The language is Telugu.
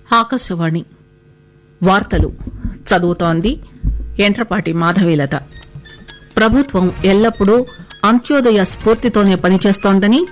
ఆకాశవాణి వార్తలు చదువుతోంది యంట్రపాటి మాధవీలత. ప్రభుత్వం ఎల్లప్పుడూ అంత్యోదయ స్ఫూర్తితోనే పనిచేస్తోందని